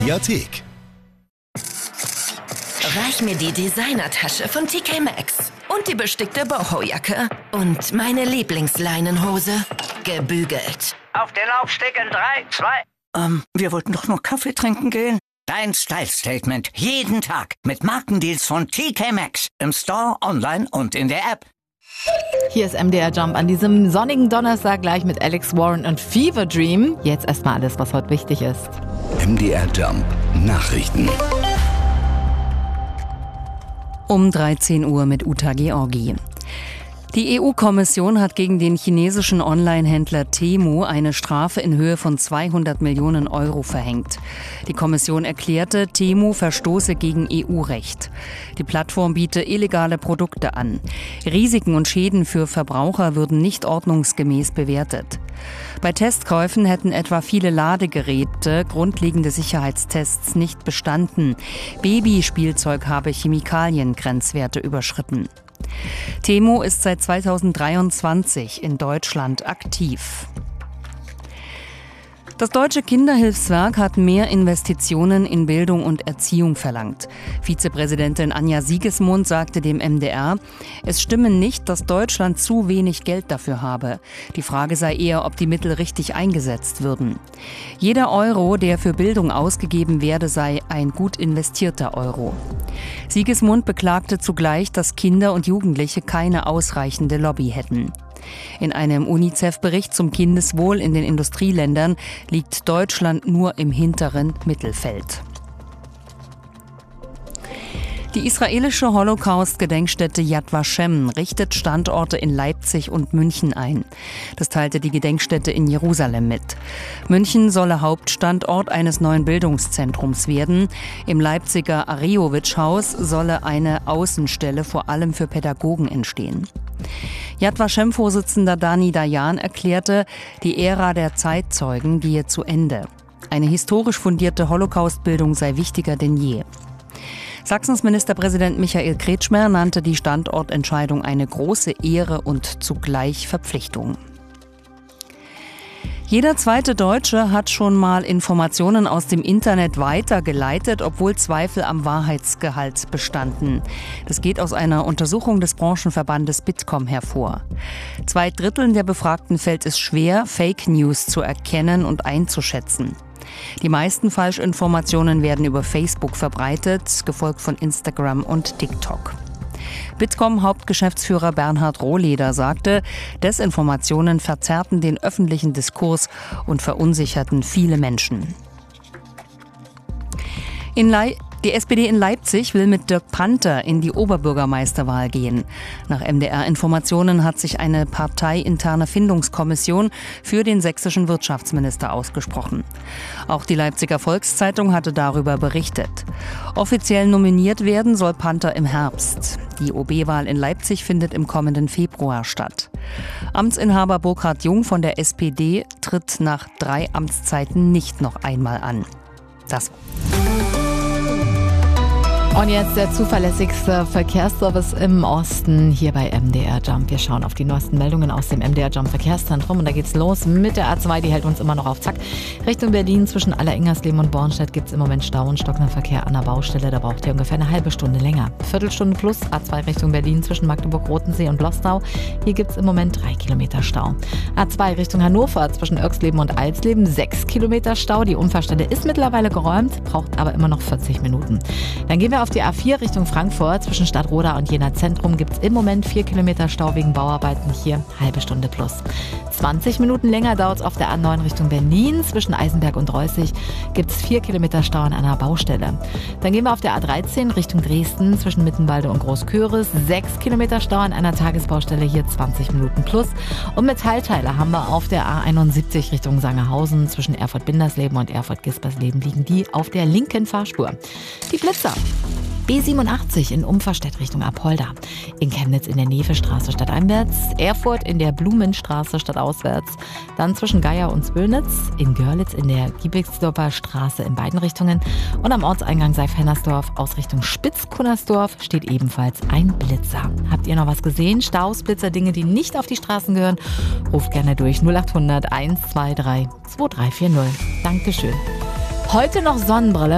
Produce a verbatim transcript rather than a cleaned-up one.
Mediathek. Reich mir die Designertasche von T K Maxx und die bestickte Boho-Jacke und meine Lieblingsleinenhose, gebügelt. Auf den Laufsteg in drei, zwei. Ähm, wir wollten doch nur Kaffee trinken gehen. Dein Style-Statement. Jeden Tag mit Markendeals von T K Maxx. Im Store, online und in der App. Hier ist M D R Jump an diesem sonnigen Donnerstag gleich mit Alex Warren und Fever Dream. Jetzt erstmal alles, was heute wichtig ist. M D R Jump Nachrichten. Um dreizehn Uhr mit Uta Georgi. Die E U-Kommission hat gegen den chinesischen Online-Händler Temu eine Strafe in Höhe von zweihundert Millionen Euro verhängt. Die Kommission erklärte, Temu verstoße gegen E U-Recht. Die Plattform biete illegale Produkte an. Risiken und Schäden für Verbraucher würden nicht ordnungsgemäß bewertet. Bei Testkäufen hätten etwa viele Ladegeräte grundlegende Sicherheitstests nicht bestanden. Babyspielzeug habe Chemikaliengrenzwerte überschritten. Temu ist seit zweitausenddreiundzwanzig in Deutschland aktiv. Das Deutsche Kinderhilfswerk hat mehr Investitionen in Bildung und Erziehung verlangt. Vizepräsidentin Anja Siegesmund sagte dem M D R, es stimme nicht, dass Deutschland zu wenig Geld dafür habe. Die Frage sei eher, ob die Mittel richtig eingesetzt würden. Jeder Euro, der für Bildung ausgegeben werde, sei ein gut investierter Euro. Siegesmund beklagte zugleich, dass Kinder und Jugendliche keine ausreichende Lobby hätten. In einem UNICEF-Bericht zum Kindeswohl in den Industrieländern liegt Deutschland nur im hinteren Mittelfeld. Die israelische Holocaust-Gedenkstätte Yad Vashem richtet Standorte in Leipzig und München ein. Das teilte die Gedenkstätte in Jerusalem mit. München solle Hauptstandort eines neuen Bildungszentrums werden. Im Leipziger Arejowitsch-Haus solle eine Außenstelle vor allem für Pädagogen entstehen. Yad Vashem-Vorsitzender Dani Dayan erklärte, die Ära der Zeitzeugen gehe zu Ende. Eine historisch fundierte Holocaust-Bildung sei wichtiger denn je. Sachsens Ministerpräsident Michael Kretschmer nannte die Standortentscheidung eine große Ehre und zugleich Verpflichtung. Jeder zweite Deutsche hat schon mal Informationen aus dem Internet weitergeleitet, obwohl Zweifel am Wahrheitsgehalt bestanden. Das geht aus einer Untersuchung des Branchenverbandes Bitkom hervor. Zwei Dritteln der Befragten fällt es schwer, Fake News zu erkennen und einzuschätzen. Die meisten Falschinformationen werden über Facebook verbreitet, gefolgt von Instagram und TikTok. Bitkom-Hauptgeschäftsführer Bernhard Rohleder sagte, Desinformationen verzerrten den öffentlichen Diskurs und verunsicherten viele Menschen. In Lei- Die S P D in Leipzig will mit Dirk Panther in die Oberbürgermeisterwahl gehen. Nach M D R-Informationen hat sich eine parteiinterne Findungskommission für den sächsischen Wirtschaftsminister ausgesprochen. Auch die Leipziger Volkszeitung hatte darüber berichtet. Offiziell nominiert werden soll Panther im Herbst. Die O B-Wahl in Leipzig findet im kommenden Februar statt. Amtsinhaber Burkhard Jung von der S P D tritt nach drei Amtszeiten nicht noch einmal an. Das Und jetzt der zuverlässigste Verkehrsservice im Osten hier bei M D R Jump. Wir schauen auf die neuesten Meldungen aus dem M D R Jump Verkehrszentrum und da geht's los mit der A zwei, die hält uns immer noch auf Zack. Richtung Berlin zwischen Allerengersleben und Bornstedt gibt's im Moment Stau und stockender Verkehr an der Baustelle. Da braucht ihr ungefähr eine halbe Stunde länger. Viertelstunde plus A zwei Richtung Berlin zwischen Magdeburg-Rotensee und Lostau. Hier gibt's im Moment drei Kilometer Stau. A zwei Richtung Hannover zwischen Irxleben und Alsleben sechs Kilometer Stau. Die Unfallstelle ist mittlerweile geräumt, braucht aber immer noch vierzig Minuten. Dann gehen wir auf die A vier Richtung Frankfurt. Zwischen Stadtroda und Jena Zentrum gibt es im Moment vier Kilometer Stau wegen Bauarbeiten. Hier halbe Stunde plus. zwanzig Minuten länger dauert es auf der A neun Richtung Berlin. Zwischen Eisenberg und Reußig gibt es vier Kilometer Stau an einer Baustelle. Dann gehen wir auf der A dreizehn Richtung Dresden. Zwischen Mittenwalde und Großköris sechs Kilometer Stau an einer Tagesbaustelle. Hier zwanzig Minuten plus. Und Metallteile haben wir auf der A einundsiebzig Richtung Sangerhausen. Zwischen Erfurt-Bindersleben und Erfurt-Gispersleben liegen die auf der linken Fahrspur. Die Blitzer. B siebenundachtzig in Umverstedt Richtung Apolda. In Chemnitz in der Nevestraße stadteinwärts. Erfurt in der Blumenstraße stadtauswärts. Dann zwischen Geier und Zwölnitz. In Görlitz in der Giebelsdorfer Straße in beiden Richtungen. Und am Ortseingang Seif-Hennersdorf aus Richtung Spitz-Kunnersdorf steht ebenfalls ein Blitzer. Habt ihr noch was gesehen? Staus, Blitzer, Dinge, die nicht auf die Straßen gehören? Ruft gerne durch null achthundert eins zwei drei zwei drei vier null. Dankeschön. Heute noch Sonnenbrille.